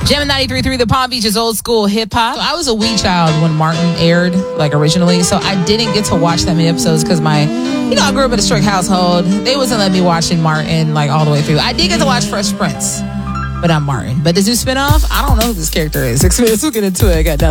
Gem 93.3, the Palm Beach is old school hip hop. I was a wee child when Martin aired, like originally, so I didn't get to watch that many episodes because I grew up in a strict household. They wasn't letting me watching Martin like all the way through. I did get to watch Fresh Prince, but I'm Martin. But the Zoo spinoff, I don't know who this character is. 6 minutes, we'll get into it. I got nothing.